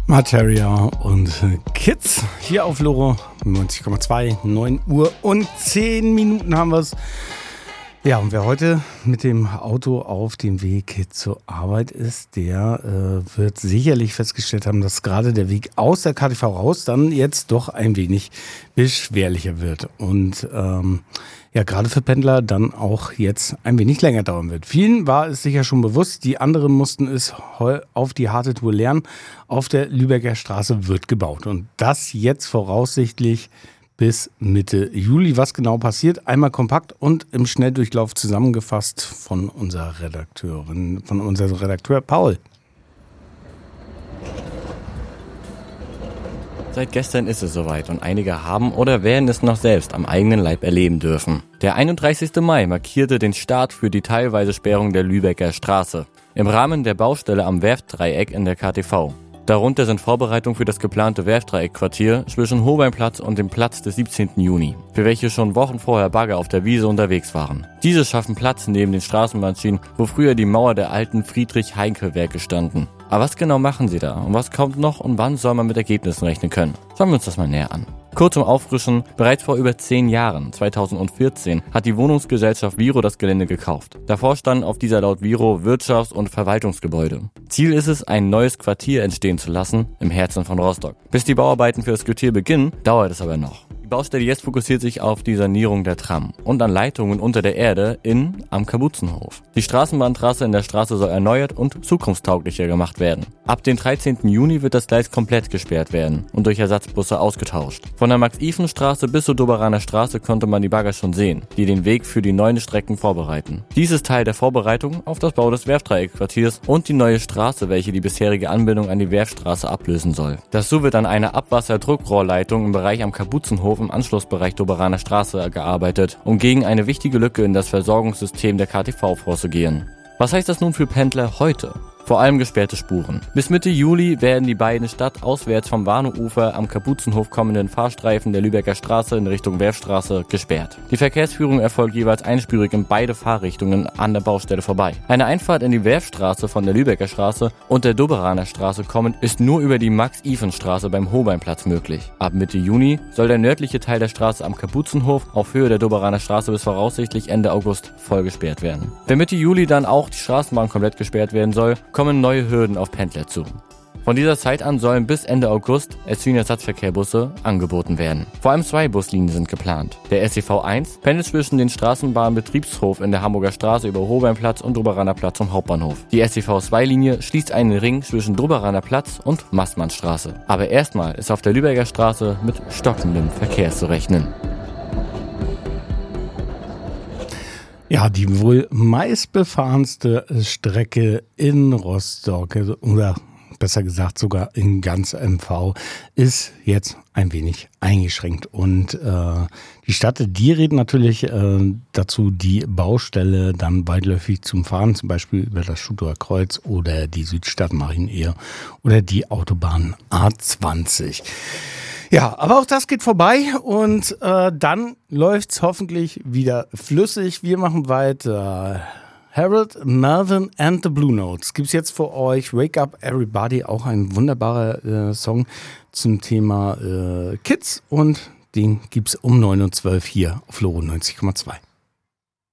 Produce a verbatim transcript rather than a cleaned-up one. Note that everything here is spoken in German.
Materia und Kids hier auf Loro neunzig Komma zwei, neun Uhr und zehn Minuten haben wir es. Ja, und wer heute mit dem Auto auf dem Weg zur Arbeit ist, der äh, wird sicherlich festgestellt haben, dass gerade der Weg aus der K T V raus dann jetzt doch ein wenig beschwerlicher wird. Und ähm, ja, gerade für Pendler dann auch jetzt ein wenig länger dauern wird. Vielen war es sicher schon bewusst, die anderen mussten es auf die harte Tour lernen. Auf der Lübecker Straße wird gebaut. Und das jetzt voraussichtlich bis Mitte Juli. Was genau passiert? Einmal kompakt und im Schnelldurchlauf zusammengefasst von unserer Redakteurin, von unserem Redakteur Paul. Seit gestern ist es soweit und einige haben oder werden es noch selbst am eigenen Leib erleben dürfen. Der einunddreißigste Mai markierte den Start für die teilweise Sperrung der Lübecker Straße im Rahmen der Baustelle am Werftdreieck in der K T V. Darunter sind Vorbereitungen für das geplante Werftdreieck-Quartier zwischen Holbeinplatz und dem Platz des siebzehnten Juni, für welche schon Wochen vorher Bagger auf der Wiese unterwegs waren. Diese schaffen Platz neben den Straßenbahnschienen, wo früher die Mauer der alten Friedrich-Heinkel-Werke standen. Aber was genau machen sie da und was kommt noch und wann soll man mit Ergebnissen rechnen können? Schauen wir uns das mal näher an. Kurz zum Auffrischen, bereits vor über zehn Jahren, zweitausendvierzehn, hat die Wohnungsgesellschaft Viro das Gelände gekauft. Davor standen auf dieser laut Viro Wirtschafts- und Verwaltungsgebäude. Ziel ist es, ein neues Quartier entstehen zu lassen im Herzen von Rostock. Bis die Bauarbeiten für das Quartier beginnen, dauert es aber noch. Die Baustelle jetzt fokussiert sich auf die Sanierung der Tram und an Leitungen unter der Erde in am Kapuzenhof. Die Straßenbahntrasse in der Straße soll erneuert und zukunftstauglicher gemacht werden. Ab dem dreizehnten Juni wird das Gleis komplett gesperrt werden und durch Ersatzbusse ausgetauscht. Von der Max-Ifen-Straße bis zur Doberaner Straße konnte man die Bagger schon sehen, die den Weg für die neuen Strecken vorbereiten. Dies ist Teil der Vorbereitung auf das Bau des Werftdreieck-Quartiers und die neue Straße, welche die bisherige Anbindung an die Werftstraße ablösen soll. Dazu wird an einer Abwasserdruckrohrleitung im Bereich am Kapuzenhof im Anschlussbereich Doberaner Straße gearbeitet, um gegen eine wichtige Lücke in das Versorgungssystem der K T V vorzugehen. Was heißt das nun für Pendler heute? Vor allem gesperrte Spuren. Bis Mitte Juli werden die beiden stadtauswärts vom Warnow-Ufer am Kapuzenhof kommenden Fahrstreifen der Lübecker Straße in Richtung Werftstraße gesperrt. Die Verkehrsführung erfolgt jeweils einspurig in beide Fahrrichtungen an der Baustelle vorbei. Eine Einfahrt in die Werftstraße von der Lübecker Straße und der Doberaner Straße kommend ist nur über die Max-Ifen-Straße beim Holbeinplatz möglich. Ab Mitte Juni soll der nördliche Teil der Straße am Kapuzenhof auf Höhe der Doberaner Straße bis voraussichtlich Ende August voll gesperrt werden. Wenn Mitte Juli dann auch die Straßenbahn komplett gesperrt werden soll, kommen neue Hürden auf Pendler zu. Von dieser Zeit an sollen bis Ende August S U-Ersatzverkehrbusse angeboten werden. Vor allem zwei Buslinien sind geplant. Der S E V eins pendelt zwischen den Straßenbahnbetriebshof in der Hamburger Straße über Holbeinplatz und Doberaner Platz zum Hauptbahnhof. Die S E V zwei Linie schließt einen Ring zwischen Doberaner Platz und Mastmannstraße. Aber erstmal ist auf der Lübecker Straße mit stockendem Verkehr zu rechnen. Ja, die wohl meistbefahrenste Strecke in Rostock, oder besser gesagt sogar in ganz M V, ist jetzt ein wenig eingeschränkt. Und äh, die Stadt, die rät natürlich äh, dazu, die Baustelle dann weitläufig zum Fahren, zum Beispiel über das Schutower Kreuz oder die Südstadt Marienehe oder die Autobahn A zwanzig. Ja, aber auch das geht vorbei und äh, dann läuft's hoffentlich wieder flüssig. Wir machen weiter. Harold, Melvin and the Blue Notes gibt's jetzt für euch. Wake Up Everybody, auch ein wunderbarer äh, Song zum Thema äh, Kids und den gibt's um neun und zwölf hier auf Loro neunzig Komma zwei.